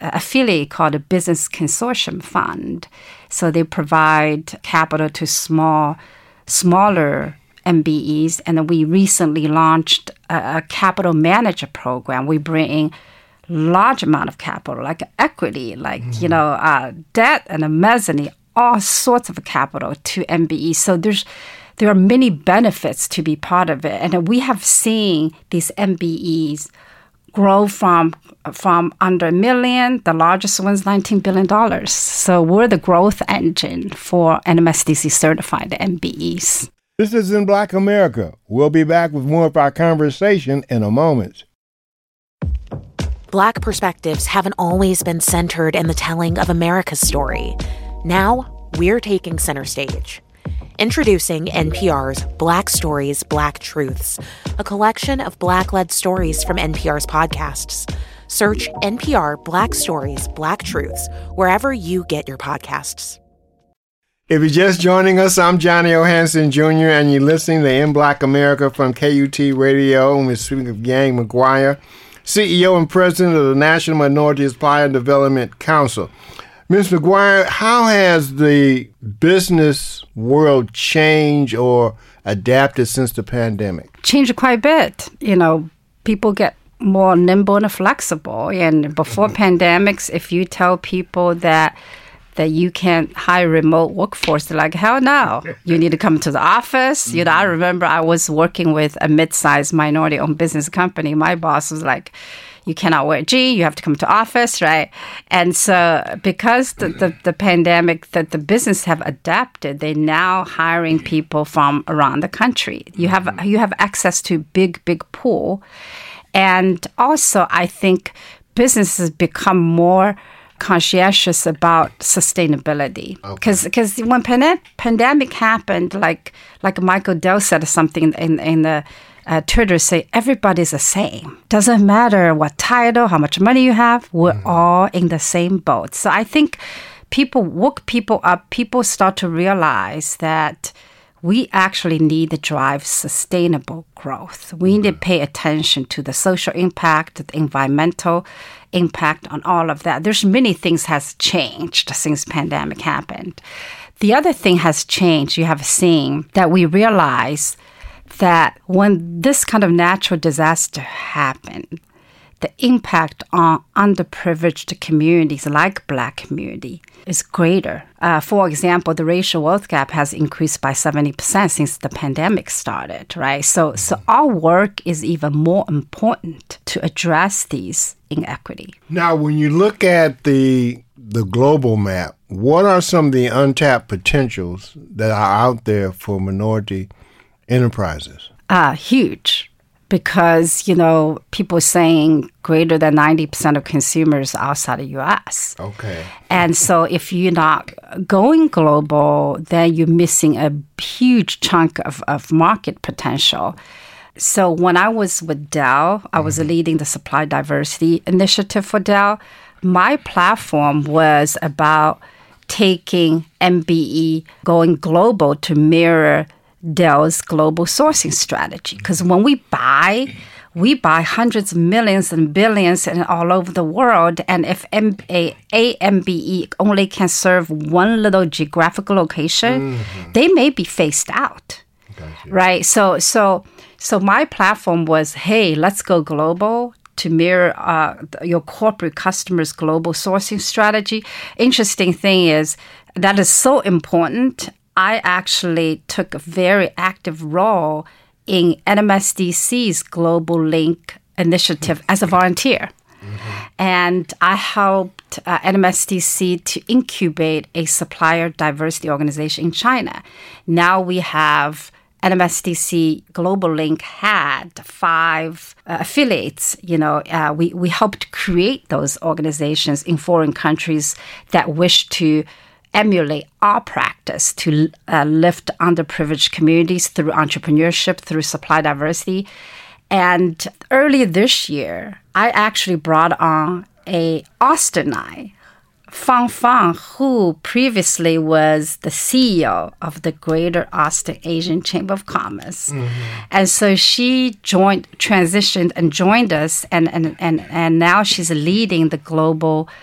affiliate called the Business Consortium Fund. So they provide capital to smaller MBEs. And then we recently launched a capital manager program. We bring in large amount of capital, like equity, like, debt and a mezzanine, all sorts of capital to MBEs. So there are many benefits to be part of it. And we have seen these MBEs grow from under $1 million, the largest one's $19 billion. So we're the growth engine for NMSDC certified MBEs. This is In Black America. We'll be back with more of our conversation in a moment. Black perspectives haven't always been centered in the telling of America's story. Now, we're taking center stage. Introducing NPR's Black Stories, Black Truths, a collection of Black-led stories from NPR's podcasts. Search NPR Black Stories, Black Truths wherever you get your podcasts. If you're just joining us, I'm Johnny O. Hanson Jr., and you're listening to In Black America from KUT Radio. And we're speaking of Yang McGuire, CEO and President of the National Minority Supply and Development Council. Ms. McGuire, how has the business world changed or adapted since the pandemic? Changed quite a bit. People get more nimble and flexible. And before pandemics, if you tell people that you can't hire remote workforce, they're like, hell no. You need to come to the office. I remember I was working with a mid-sized minority-owned business company. My boss was like, you cannot wear jeans, you have to come to office, right? And so because the pandemic, the business have adapted, they're now hiring people from around the country. You have access to big pool. And also, I think businesses become more conscientious about sustainability. Because when pandemic happened, like Michael Dell said something in the Twitter, say everybody's the same. Doesn't matter what title, how much money you have, we're all in the same boat. So I think people start to realize that we actually need to drive sustainable growth. We need to pay attention to the social impact, the environmental impact on all of that. There's many things has changed since pandemic happened. The other thing has changed, you have seen that we realize that when this kind of natural disaster happened, the impact on underprivileged communities like Black community is greater. For example, the racial wealth gap has increased by 70% since the pandemic started, right? So our work is even more important to address these inequity. Now, when you look at the global map, what are some of the untapped potentials that are out there for minority enterprises? Huge. Because, people saying greater than 90% of consumers outside the U.S. Okay. And so if you're not going global, then you're missing a huge chunk of market potential. So when I was with Dell, I was leading the Supply Diversity Initiative for Dell. My platform was about taking MBE, going global to mirror Dell's global sourcing strategy. Because when we buy hundreds of millions and billions and all over the world. And if a MBE only can serve one little geographical location, they may be phased out. Gotcha. Right? So my platform was, hey, let's go global to mirror your corporate customers' global sourcing strategy. Interesting thing is that is so important. I actually took a very active role in NMSDC's Global Link initiative as a volunteer. And I helped NMSDC to incubate a supplier diversity organization in China. Now we have NMSDC Global Link had 5 affiliates. We helped create those organizations in foreign countries that wish to emulate our practice to lift underprivileged communities through entrepreneurship, through supply diversity. And earlier this year, I actually brought on a Austinite, Fang, who previously was the CEO of the Greater Austin Asian Chamber of Commerce. And so she transitioned and joined us, and now she's leading the global